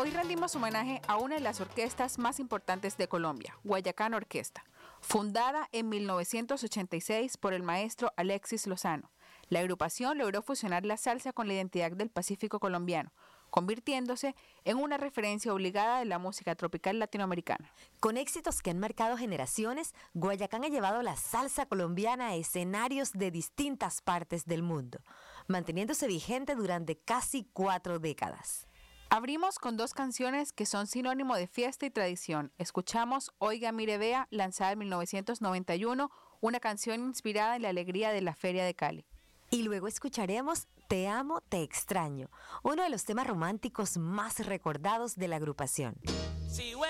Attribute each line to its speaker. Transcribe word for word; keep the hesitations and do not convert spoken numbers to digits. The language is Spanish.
Speaker 1: Hoy rendimos homenaje a una de las orquestas más importantes de Colombia, Guayacán Orquesta, fundada en mil novecientos ochenta y seis por el maestro Alexis Lozano. La agrupación logró fusionar la salsa con la identidad del Pacífico colombiano, convirtiéndose en una referencia obligada de la música tropical latinoamericana.
Speaker 2: Con éxitos que han marcado generaciones, Guayacán ha llevado la salsa colombiana a escenarios de distintas partes del mundo, manteniéndose vigente durante casi cuatro décadas.
Speaker 1: Abrimos con dos canciones que son sinónimo de fiesta y tradición. Escuchamos Oiga, Mire, Vea, lanzada en mil novecientos noventa y uno, una canción inspirada en la alegría de la Feria de Cali.
Speaker 2: Y luego escucharemos Te Amo, Te Extraño, uno de los temas románticos más recordados de la agrupación.